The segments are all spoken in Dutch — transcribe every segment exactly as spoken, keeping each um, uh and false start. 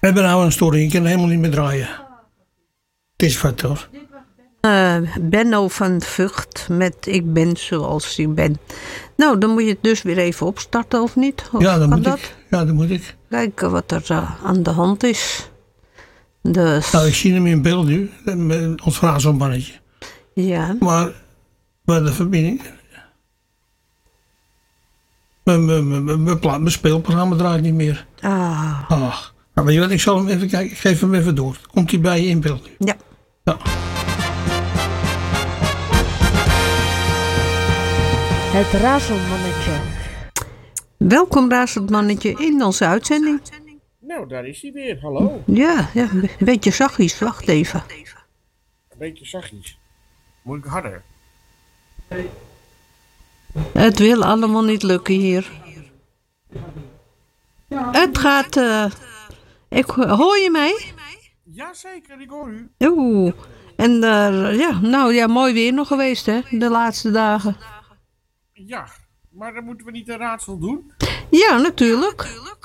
We hebben nou een storing, ik kan helemaal niet meer draaien. Het is wat hoor. Uh, Benno van Vught met Ik ben zoals ik ben. Nou, dan moet je het dus weer even opstarten, of niet? Of ja, dat moet dat? ik. Ja, dat moet ik. Kijken wat er uh, aan de hand is. Dus... Nou, ik zie hem in beeld nu. Met ons razelmannetje. Ja. Maar, bij de verbinding... Mijn speelprogramma draait niet meer. Ah. Ach. Nou, weet je wat, ik zal hem even kijken. Ik geef hem even door. Komt hij bij je in beeld nu? Ja. Ja. Het Razelmannetje. Welkom Razelmannetje in onze uitzending. Nou, daar is hij weer. Hallo. Ja, ja een beetje zachtjes. Wacht even. Een beetje zachtjes. Moet ik harder? Het wil allemaal niet lukken hier. Het gaat... Uh, ik, hoor je mij? Jazeker, ik hoor u. Oeh. En uh, ja, nou ja, mooi weer nog geweest hè, de laatste dagen. Ja, maar dan moeten we niet een raadsel doen? Ja, natuurlijk.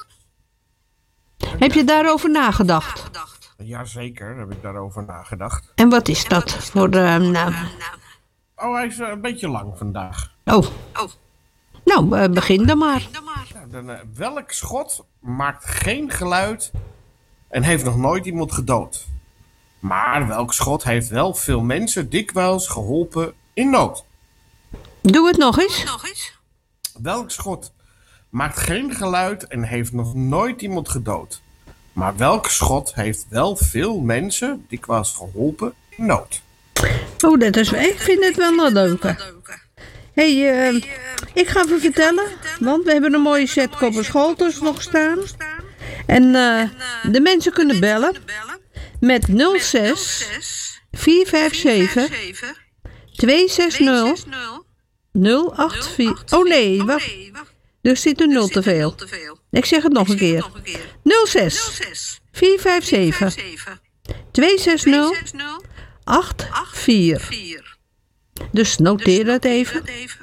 Heb je daarover nagedacht? Jazeker, heb ik daarover nagedacht. En wat is dat voor uh, naam? Oh, hij is uh, een beetje lang vandaag. Oh. Nou, uh, begin dan maar. Ja, dan, uh, welk schot maakt geen geluid en heeft nog nooit iemand gedood? Maar welk schot heeft wel veel mensen dikwijls geholpen in nood? Doe het nog eens. Welk schot maakt geen geluid en heeft nog nooit iemand gedood? Maar welk schot heeft wel veel mensen dikwijls geholpen in nood? Oh, dat is... Ik vind het wel een leuke. Hé, hey, uh, ik ga even vertellen. Want we hebben een mooie set kopperschotels nog staan. En uh, de mensen kunnen bellen. Met nul zes vier vijf zeven twee zes nul nul acht vier. Oh nee, wacht. Er zit een nul te veel. Ik zeg het nog een keer. nul zes vier vijf zeven twee zes nul acht vier. Dus noteer dat even.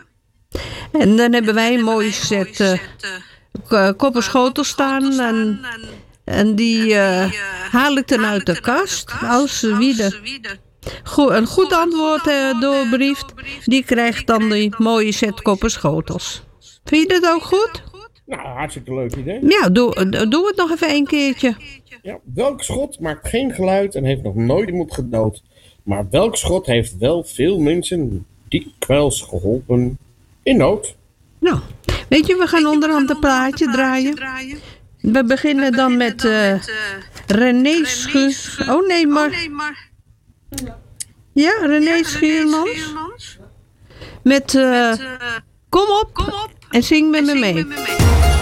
En dan hebben wij een mooie set uh, kopperschotels staan. En, en die uh, haal ik dan uit de kast. Als wie de go- een goed antwoord uh, doorbrieft, die krijgt dan die mooie set kopperschotels. Vind je dat ook goed? Nou, hartstikke leuk idee. Ja, doe, doe het nog even een keertje. Ja, welk schot maakt geen geluid en heeft nog nooit iemand gedood? Maar welk schot heeft wel veel mensen dikwijls geholpen in nood? Nou, weet je, we gaan onderhand een plaatje draaien. We beginnen dan met uh, René Schuur... Oh nee, maar... Ja, René Schuurmans. Met uh, Kom op en zing met me mee.